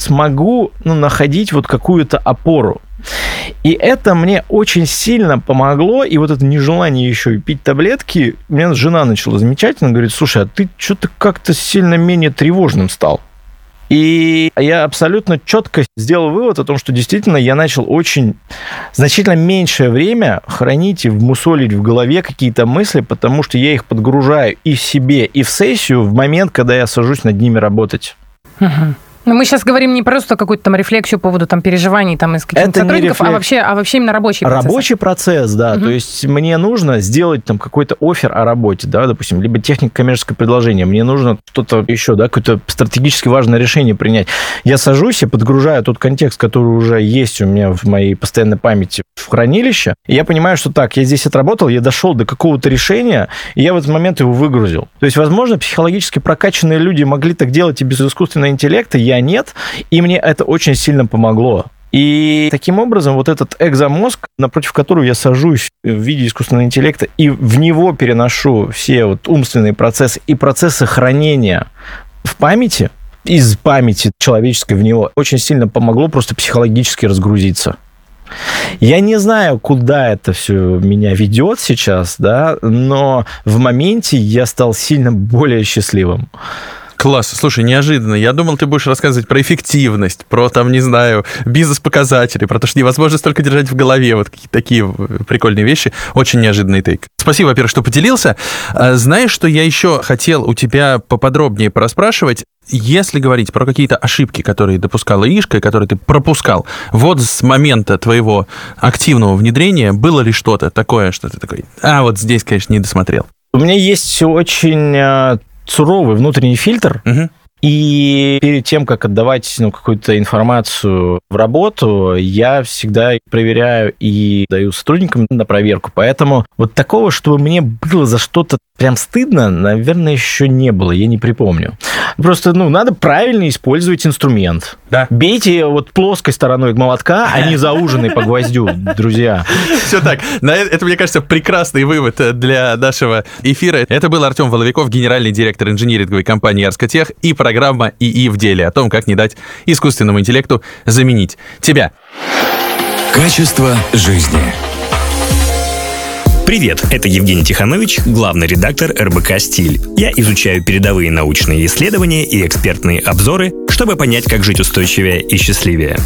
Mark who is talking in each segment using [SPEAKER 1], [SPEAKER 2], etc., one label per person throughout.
[SPEAKER 1] смогу находить вот какую-то опору. И это мне очень сильно помогло, и вот это нежелание еще и пить таблетки, меня жена начала замечательно, говорит, слушай, а ты что-то как-то сильно менее тревожным стал. И я абсолютно четко сделал вывод о том, что действительно я начал очень значительно меньшее время хранить и вмусолить в голове какие-то мысли, потому что я их подгружаю и в себе, и в сессию в момент, когда я сажусь над ними работать.
[SPEAKER 2] Но мы сейчас говорим не просто какую-то там рефлексию по поводу там переживаний там из каких-то сотрудников, а вообще именно рабочий процесс.
[SPEAKER 1] Рабочий процесс, да. То есть мне нужно сделать там какой-то оффер о работе, да, допустим, либо техника коммерческого предложения. Мне нужно что-то еще, да, какое-то стратегически важное решение принять. Я сажусь и подгружаю тот контекст, который уже есть у меня в моей постоянной памяти в хранилище, и я понимаю, что так, я здесь отработал, я дошел до какого-то решения, и я в этот момент его выгрузил. То есть, возможно, психологически прокачанные люди могли так делать и без искусственного интеллекта, я нет, и мне это очень сильно помогло. И таким образом вот этот экзомозг, напротив которого я сажусь в виде искусственного интеллекта и в него переношу все вот умственные процессы и процессы хранения в памяти, из памяти человеческой в него, очень сильно помогло просто психологически разгрузиться. Я не знаю, куда это все меня ведет сейчас, да, но в моменте я стал сильно более счастливым.
[SPEAKER 3] Класс. Слушай, неожиданно. Я думал, ты будешь рассказывать про эффективность, про, там, не знаю, бизнес-показатели, про то, что невозможно столько держать в голове. Вот какие-то такие прикольные вещи. Очень неожиданный тейк. Спасибо, во-первых, что поделился. Знаешь, что я еще хотел у тебя поподробнее пораспрашивать? Если говорить про какие-то ошибки, которые допускала Ишка, которые ты пропускал, вот с момента твоего активного внедрения было ли что-то такое, что ты такой, вот здесь, конечно, не досмотрел?
[SPEAKER 1] У меня есть очень суровый внутренний фильтр, и перед тем, как отдавать какую-то информацию в работу, я всегда проверяю и даю сотрудникам на проверку. Поэтому вот такого, чтобы мне было за что-то прям стыдно, наверное, еще не было, я не припомню. Просто, надо правильно использовать инструмент.
[SPEAKER 3] Да.
[SPEAKER 1] Бейте вот плоской стороной молотка, а не зауженной по гвоздю, друзья.
[SPEAKER 3] Все так. Это, мне кажется, прекрасный вывод для нашего эфира. Это был Артем Воловиков, генеральный директор инжиниринговой компании «Арскотех», и программа ИИ в деле, о том, как не дать искусственному интеллекту заменить тебя.
[SPEAKER 4] Качество жизни.
[SPEAKER 5] Привет, это Евгений Тиханович, главный редактор РБК «Стиль». Я изучаю передовые научные исследования и экспертные обзоры, чтобы понять, как жить устойчивее и счастливее.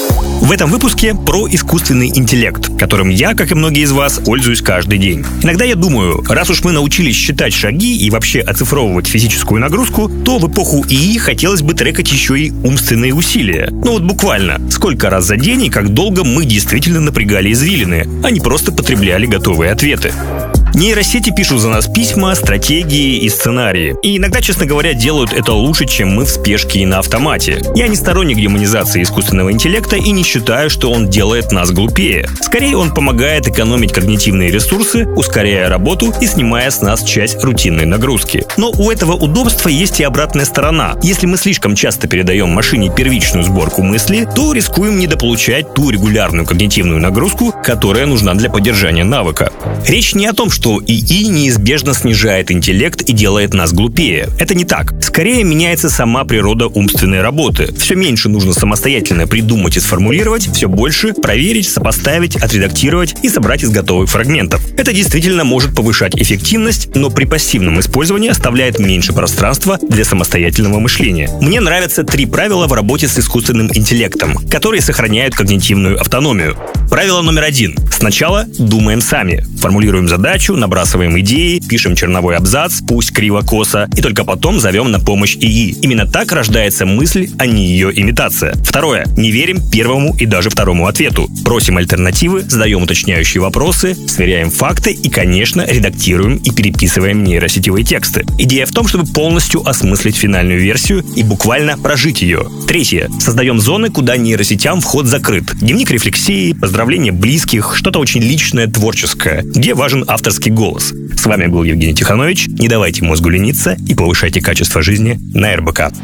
[SPEAKER 5] В этом выпуске про искусственный интеллект, которым я, как и многие из вас, пользуюсь каждый день. Иногда я думаю, раз уж мы научились считать шаги и вообще оцифровывать физическую нагрузку, то в эпоху ИИ хотелось бы трекать еще и умственные усилия. Вот буквально, сколько раз за день и как долго мы действительно напрягали извилины, а не просто потребляли готовые ответы. Нейросети пишут за нас письма, стратегии и сценарии. И иногда, честно говоря, делают это лучше, чем мы в спешке и на автомате. Я не сторонник демонизации искусственного интеллекта и не считаю, что он делает нас глупее. Скорее, он помогает экономить когнитивные ресурсы, ускоряя работу и снимая с нас часть рутинной нагрузки. Но у этого удобства есть и обратная сторона. Если мы слишком часто передаем машине первичную сборку мысли, то рискуем недополучать ту регулярную когнитивную нагрузку, которая нужна для поддержания навыка. Речь не о том, что ИИ неизбежно снижает интеллект и делает нас глупее. Это не так. Скорее меняется сама природа умственной работы. Все меньше нужно самостоятельно придумать и сформулировать, все больше проверить, сопоставить, отредактировать и собрать из готовых фрагментов. Это действительно может повышать эффективность, но при пассивном использовании оставляет меньше пространства для самостоятельного мышления. Мне нравятся 3 правила в работе с искусственным интеллектом, которые сохраняют когнитивную автономию. Правило номер 1. Сначала думаем сами. Формулируем задачу, набрасываем идеи, пишем черновой абзац, пусть криво-косо, и только потом зовем на помощь ИИ. Именно так рождается мысль, а не ее имитация. Второе. Не верим первому и даже второму ответу. Просим альтернативы, задаем уточняющие вопросы, сверяем факты и, конечно, редактируем и переписываем нейросетевые тексты. Идея в том, чтобы полностью осмыслить финальную версию и буквально прожить ее. Третье. Создаем зоны, куда нейросетям вход закрыт. Дневник рефлексии, поздравления близких, что-то очень личное, творческое, где важен авторский голос. С вами был Евгений Тиханович. Не давайте мозгу лениться и повышайте качество жизни на РБК.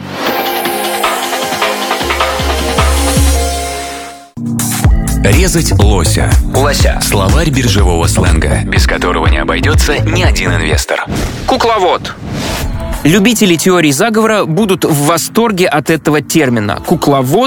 [SPEAKER 4] Резать лося. Словарь биржевого сленга, без которого не обойдется ни один инвестор.
[SPEAKER 6] Кукловод. Любители теории заговора будут в восторге от этого термина. Кукловод